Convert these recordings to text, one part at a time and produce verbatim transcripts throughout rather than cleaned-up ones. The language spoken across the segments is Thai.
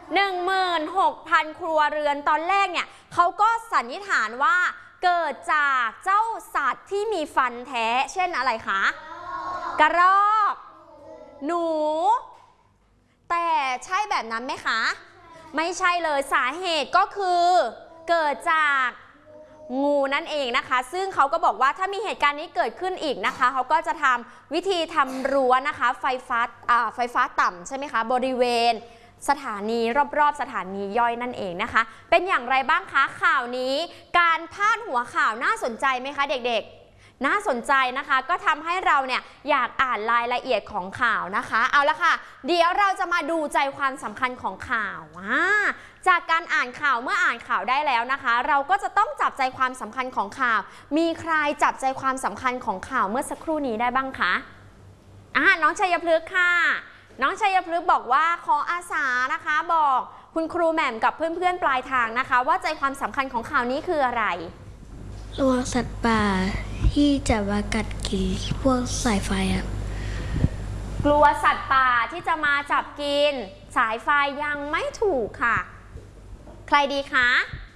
หนึ่งหมื่นหกพัน ครัวเรือนตอนแรกเนี่ยเขาก็สันนิษฐานว่าเกิดจากเจ้าสัตว์ที่มีฟันแท้เช่นอะไรคะกระรอกหนูแต่ใช่แบบนั้นไหมคะไม่ใช่เลยสาเหตุก็คือเกิดจากงูนั่นเองนะคะซึ่งเขาก็บอกว่าถ้ามีเหตุการณ์นี้เกิดขึ้นอีกนะคะเขาก็จะทำวิธีทำรั้วนะคะไฟฟ้าอ่าไฟฟ้าต่ำใช่ไหมคะบริเวณสถานีรอบๆสถานีย่อยนั่นเองนะคะเป็นอย่างไรบ้างคะข่าวนี้การพาดหัวข่าวน่าสนใจไหมคะเด็กๆน่าสนใจนะคะก็ทำให้เราเนี่ยอยากอ่านรายละเอียดของข่าวนะคะเอาละค่ะเดี๋ยวเราจะมาดูใจความสำคัญของข่าวจากการอ่านข่าวเมื่ออ่านข่าวได้แล้วนะคะเราก็จะต้องจับใจความสำคัญของข่าวมีใครจับใจความสำคัญของข่าวเมื่อสักครู่นี้ได้บ้างคะอ่าน้องชัยพฤกษ์ค่ะน้องชัยพฤกษ์บอกว่าขออาสานะคะบอกคุณครูแหม่มกับเพื่อนๆปลายทางนะคะว่าใจความสำคัญของข่าวนี้คืออะไรระวังสัตว์ป่าที่จะมากัดกินพวกสายไฟอะกลัวสัตว์ป่าที่จะมาจับกินสายไฟยังไม่ถูกค่ะใครดีคะ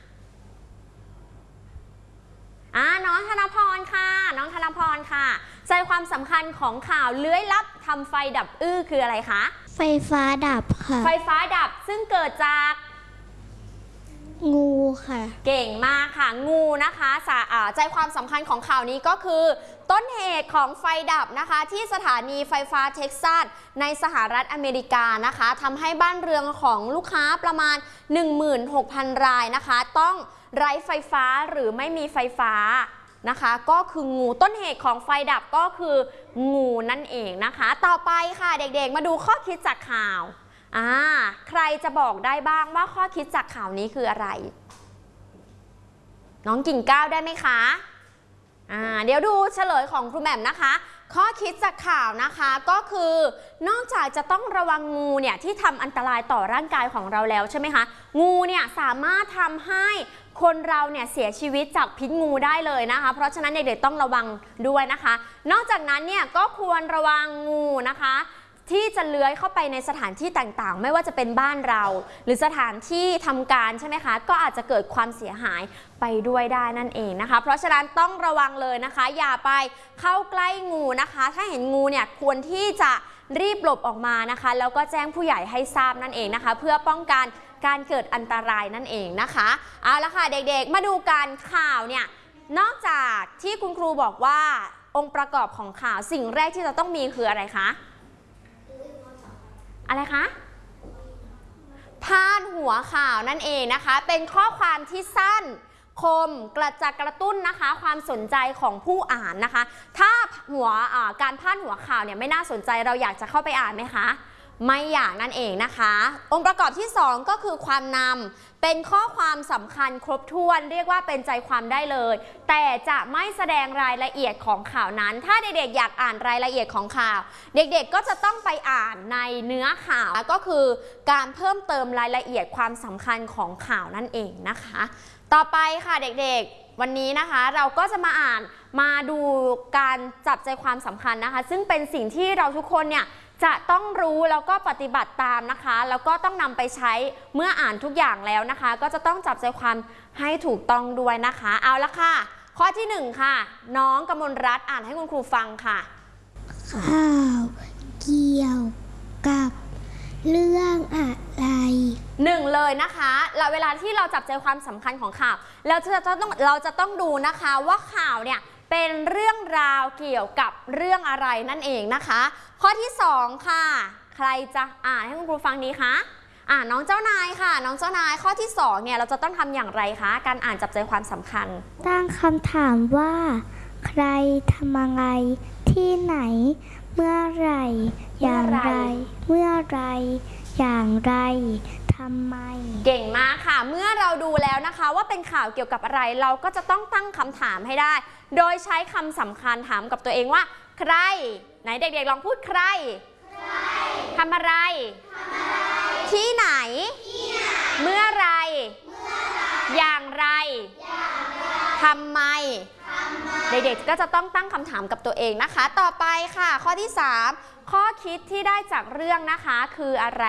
อ่าน้องธนพรค่ะน้องธนพรค่ะใจความสำคัญของข่าวเลื้อยลับทำไฟดับอื้อคืออะไรคะไฟฟ้าดับค่ะไฟฟ้าดับซึ่งเกิดจากงูค่ะเก่งมากค่ะงูนะคะใจความสำคัญของข่าวนี้ก็คือต้นเหตุของไฟดับนะคะที่สถานีไฟฟ้าเท็กซัสในสหรัฐอเมริกานะคะทำให้บ้านเรือนของลูกค้าประมาณ หนึ่งหมื่นหกพัน รายนะคะต้องไร้ไฟฟ้าหรือไม่มีไฟฟ้านะคะก็คืองูต้นเหตุของไฟดับก็คืองูนั่นเองนะคะต่อไปค่ะเด็กๆมาดูข้อคิดจากข่าวอ่าใครจะบอกได้บ้างว่าข้อคิดจากข่าวนี้คืออะไรน้องกิ่งก้าวได้ไหมคะอ่าเดี๋ยวดูเฉลยของครูแหม่มนะคะข้อคิดจากข่าวนะคะก็คือนอกจากจะต้องระวังงูเนี่ยที่ทำอันตรายต่อร่างกายของเราแล้วใช่ไหมคะงูเนี่ยสามารถทำให้คนเราเนี่ยเสียชีวิตจากพิษงูได้เลยนะคะเพราะฉะนั้นเด็กๆต้องระวังด้วยนะคะนอกจากนั้นเนี่ยก็ควรระวังงูนะคะที่จะเลื้อยเข้าไปในสถานที่ต่างๆไม่ว่าจะเป็นบ้านเราหรือสถานที่ทำการใช่ไหมคะก็อาจจะเกิดความเสียหายไปด้วยได้นั่นเองนะคะเพราะฉะนั้นต้องระวังเลยนะคะอย่าไปเข้าใกล้งูนะคะถ้าเห็นงูเนี่ยควรที่จะรีบหลบออกมานะคะแล้วก็แจ้งผู้ใหญ่ให้ทราบนั่นเองนะคะเพื่อป้องกันการเกิดอันตรายนั่นเองนะคะเอาละค่ะเด็กๆมาดูการข่าวเนี่ยนอกจากที่คุณครูบอกว่าองค์ประกอบของข่าวสิ่งแรกที่จะต้องมีคืออะไรคะอะไรคะพาดหัวข่าวนั่นเองนะคะเป็นข้อความที่สั้นคมกระจะกระตุ้นนะคะความสนใจของผู้อ่านนะคะถ้าหัวการพาดหัวข่าวเนี่ยไม่น่าสนใจเราอยากจะเข้าไปอ่านไหมคะไม่อยากนั่นเองนะคะองค์ประกอบที่สองก็คือความนำเป็นข้อความสำคัญครบถ้วนเรียกว่าเป็นใจความได้เลยแต่จะไม่แสดงรายละเอียดของข่าวนั้นถ้าเด็กๆอยากอ่านรายละเอียดของข่าวเด็กๆก็จะต้องไปอ่านในเนื้อข่าวก็คือการเพิ่มเติมรายละเอียดความสำคัญของข่าวนั่นเองนะคะต่อไปค่ะเด็กๆวันนี้นะคะเราก็จะมาอ่านมาดูการจับใจความสำคัญนะคะซึ่งเป็นสิ่งที่เราทุกคนเนี่ยจะต้องรู้แล้วก็ปฏิบัติตามนะคะแล้วก็ต้องนำไปใช้เมื่ออ่านทุกอย่างแล้วนะคะก็จะต้องจับใจความให้ถูกต้องด้วยนะคะเอาละค่ะข้อที่หนึ่งค่ะน้องกมลรัตน์อ่านให้คุณครูฟังค่ะข่าวเกี่ยวกับเรื่องอะไรหนึ่งเลยนะคะเวลาที่เราจับใจความสำคัญของข่าวเราจะต้องเราจะต้องดูนะคะว่าข่าวเนี่ยเป็นเรื่องราวเกี่ยวกับเรื่องอะไรนั่นเองนะคะข้อที่สองค่ะใครจะอ่านให้คุณครูฟังดีคะอ่าน้องเจ้านายค่ะน้องเจ้านายข้อที่สองเนี่ยเราจะต้องทำอย่างไรคะการอ่านจับใจความสำคัญตั้งคำถามว่าใครทำอะไรที่ไหนเมื่อไรอย่างไรเมื่อไรอย่างไรทำไมเก่งมากค่ะเมื่อเราดูแล้วนะคะว่าเป็นข่าวเกี่ยวกับอะไรเราก็จะต้องตั้งคำถามให้ได้โดยใช้คำสำคัญถามกับตัวเองว่าใครไหนเด็กๆลองพูดใครทำอะไรที่ไหนเมื่อไรอย่างไรทำไมเด็กๆก็จะต้องตั้งคำถามกับตัวเองนะคะต่อไปค่ะข้อที่สามข้อคิดที่ได้จากเรื่องนะคะคืออะไร